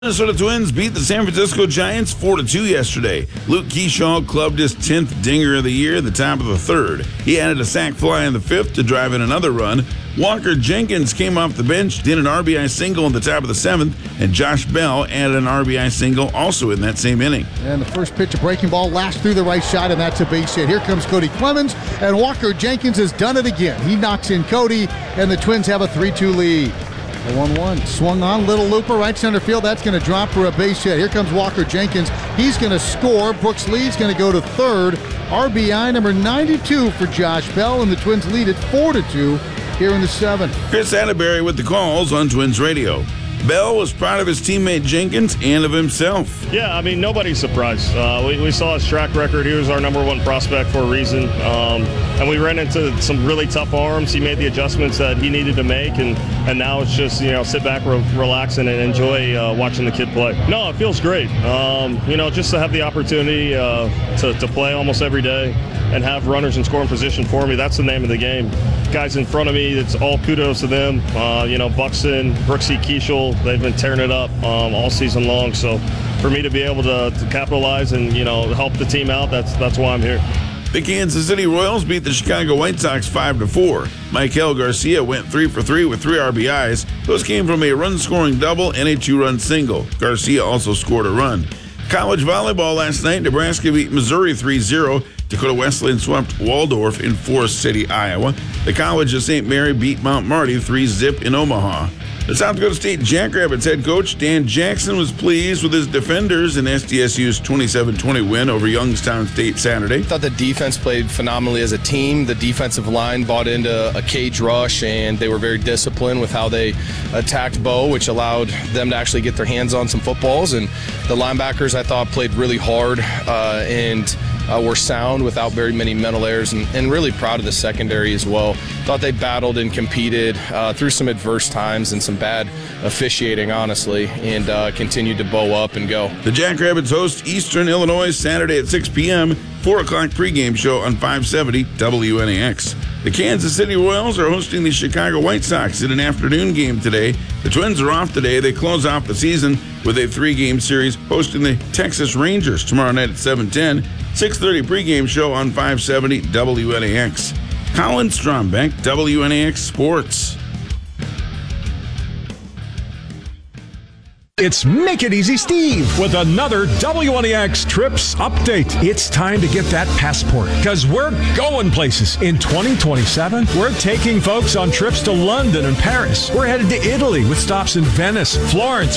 Minnesota Twins beat the San Francisco Giants 4-2 yesterday. Luke Keyshaw clubbed his 10th dinger of the year at the top of the third. He added a sac fly in the fifth to drive in another run. Walker Jenkins came off the bench, did an RBI single in the top of the seventh, and Josh Bell added an RBI single also in that same inning. And the first pitch, a breaking ball, lashed through the right side, and that's a base hit. Here comes Cody Clemens, and Walker Jenkins has done it again. He knocks in Cody, and the Twins have a 3-2 lead. The 1-1 swung on, little looper, right center field. That's going to drop for a base hit. Here comes Walker Jenkins. He's going to score. Brooks Lee's going to go to third. RBI number 92 for Josh Bell, and the Twins lead at 4-2 here in the seventh. Chris Atterbury with the calls on Twins Radio. Bell was proud of his teammate Jenkins and of himself. Yeah, I mean, nobody's surprised. We saw his track record. He was our number one prospect for a reason. And we ran into some really tough arms. He made the adjustments that he needed to make, and now it's just, sit back, relax, and enjoy watching the kid play. No, it feels great. Just to have the opportunity to play almost every day and have runners in scoring position for me, that's the name of the game. Guys in front of me, it's all kudos to them. Buxton, Brooksy, Keishel, they've been tearing it up all season long. So for me to be able to capitalize and, help the team out, that's why I'm here. The Kansas City Royals beat the Chicago White Sox 5-4. Maikel Garcia went 3 for 3 with 3 RBIs. Those came from a run-scoring double and a 2-run single. Garcia also scored a run. College volleyball last night, Nebraska beat Missouri 3-0. Dakota Wesleyan swept Waldorf in Forest City, Iowa. The College of St. Mary beat Mount Marty 3-0 in Omaha. The South Dakota State Jackrabbits head coach Dan Jackson was pleased with his defenders in SDSU's 27-20 win over Youngstown State Saturday. I thought the defense played phenomenally as a team. The defensive line bought into a cage rush, and they were very disciplined with how they attacked Bo, which allowed them to actually get their hands on some footballs. And the linebackers, I thought, played really hard and were sound without very many mental errors, and really proud of the secondary as well. Thought they battled and competed through some adverse times and some bad officiating, honestly, and continued to bow up and go. The Jackrabbits host Eastern Illinois Saturday at 6 p.m., 4 o'clock pregame show on 570 WNAX. The Kansas City Royals are hosting the Chicago White Sox in an afternoon game today. The Twins are off today. They close off the season with a 3-game series hosting the Texas Rangers tomorrow night at 7:10. 6:30 pregame show on 570 WNAX. Colin Strombeck, WNAX Sports. It's Make It Easy Steve with another WNEX Trips update. It's time to get that passport because we're going places. In 2027, we're taking folks on trips to London and Paris. We're headed to Italy with stops in Venice, Florence,